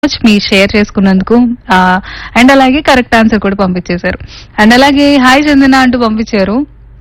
Much మీ share చేసుకున్నందుకు. And అలాగే correct answer కూడా పంపించేశారు. అండ్ అలాగే హాయ్ చందన అంటూ పంపించారు.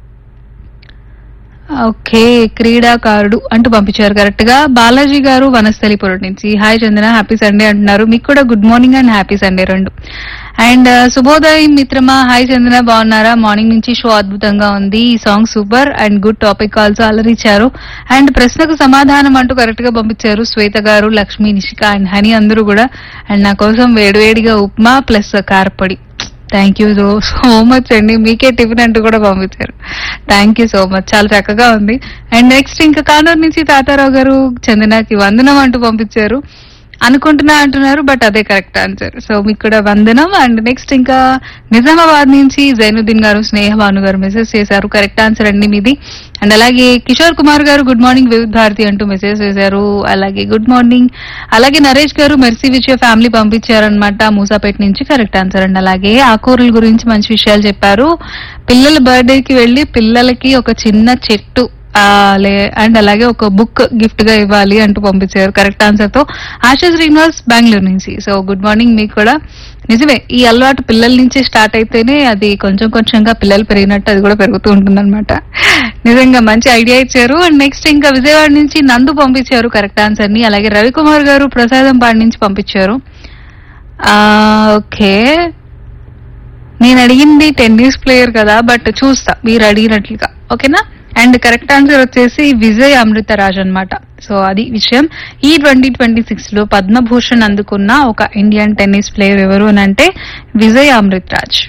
ఓకే, క్రీడాకారుడు అంటూ పంపించారు కరెక్ట్ గా. బాలాజీ గారు వనస్థలిపురం నుంచి హాయ్ చందన హ్యాపీ సండే అంటున్నారు. మీకు కూడా good morning and happy Sunday రెండు. అండ్ శుభోదయ్ మిత్రమా హాయ్ చందన బాగున్నారా? మార్నింగ్ నుంచి షో అద్భుతంగా ఉంది, ఈ song super and good topic also అలరించారు. అండ్ ప్రశ్నకు సమాధానం అంటూ కరెక్ట్ గా పంపించారు శ్వేత గారు, లక్ష్మి, నిషిక అండ్ హనీ అందరూ కూడా. అండ్ నా కోసం వేడివేడిగా ఉప్మా ప్లస్ కారపొడి. థ్యాంక్ యూ సో మచ్ అండి, మీకే టిఫిన్ అంటూ కూడా పంపించారు. థ్యాంక్ యూ సో మచ్, చాలా చక్కగా ఉంది. అండ్ నెక్స్ట్ ఇంకా కానూరు నుంచి తాతారావు గారు చందనకి వందనం అంటూ పంపించారు. అనుకుంటున్నా అంటున్నారు, బట్ అదే కరెక్ట్ ఆన్సర్. సో మీకు కూడా వందనం. అండ్ నెక్స్ట్ ఇంకా నిజామాబాద్ నుంచి జైనుద్దీన్ గారు, స్నేహభాను గారు మెసేజ్ చేశారు. కరెక్ట్ ఆన్సర్ అండి మీది. అండ్ అలాగే కిషోర్ కుమార్ గారు గుడ్ మార్నింగ్ వివిధ భారతి అంటూ మెసేజ్ చేశారు. అలాగే గుడ్ మార్నింగ్. అలాగే నరేష్ గారు మెర్సీ విచ్ ఫ్యామిలీ పంపించారనమాట మూసాపేట నుంచి. కరెక్ట్ ఆన్సర్ అండి. అలాగే ఆకూరల గురించి మంచి విషయాలు చెప్పారు. పిల్లల బర్త్డేకి వెళ్లి పిల్లలకి ఒక చిన్న చెట్టు అండ్ అలాగే ఒక బుక్ గిఫ్ట్ గా ఇవ్వాలి అంటూ పంపించారు కరెక్ట్ ఆన్సర్ తో. ఆశా శ్రీనివాస్ బెంగళూరు నుంచి. సో గుడ్ మార్నింగ్ మీకు కూడా. నిజమే, ఈ అలవాటు పిల్లల నుంచి స్టార్ట్ అయితేనే అది కొంచెం కొంచెంగా పిల్లలు పెరిగినట్టు అది కూడా పెరుగుతూ ఉంటుందన్నమాట. నిజంగా మంచి ఐడియా ఇచ్చారు. అండ్ నెక్స్ట్ ఇంకా విజయవాడ నుంచి నందు పంపించారు కరెక్ట్ ఆన్సర్ ని. అలాగే రవికుమార్ గారు ప్రసాదం పాడి నుంచి పంపించారు. ఓకే, నేను అడిగింది టెన్నిస్ ప్లేయర్ కదా, బట్ చూస్తా మీరు అడిగినట్లుగా. ఓకేనా? అండ్ కరెక్ట్ ఆన్సర్ వచ్చేసి విజయ్ అమృతరాజ్ అన్నమాట. సో అది విషయం. ఈ 2026 లో పద్మభూషణ్ అందుకున్న ఒక ఇండియన్ టెన్నిస్ ప్లేయర్ ఎవరు అని అంటే విజయ్ అమృతరాజ్.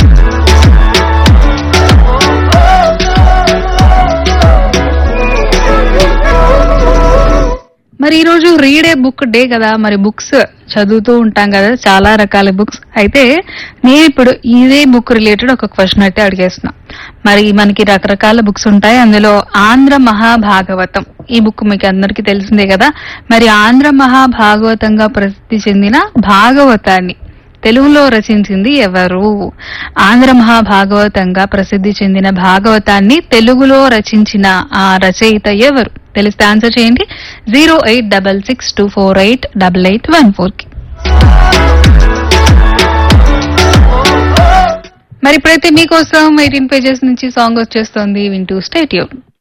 మరి ఈ రోజు రీడ్ ఏ బుక్ డే కదా, మరి బుక్స్ చదువుతూ ఉంటాం కదా, చాలా రకాల బుక్స్. అయితే నేను ఇప్పుడు ఇదే బుక్ రిలేటెడ్ ఒక క్వశ్చన్ అయితే అడిగేస్తున్నా. మరి మనకి రకరకాల బుక్స్ ఉంటాయి, అందులో ఆంధ్ర మహాభాగవతం ఈ బుక్ మీకు అందరికీ తెలిసిందే కదా. మరి ఆంధ్ర మహాభాగవతంగా ప్రసిద్ధి చెందిన భాగవతాన్ని తెలుగులో రచించింది ఎవరు? ఆంధ్ర మహాభాగవతంగా ప్రసిద్ధి చెందిన భాగవతాన్ని తెలుగులో రచించిన ఆ రచయిత ఎవరు? తెలిస్తే ఆన్సర్ చేయండి 08662488814 కి. మరి ఇప్పుడైతే మీకోసం 18 పేజెస్ నుంచి సాంగ్ వచ్చేస్తుంది, వింటూ స్టే ట్యూన్.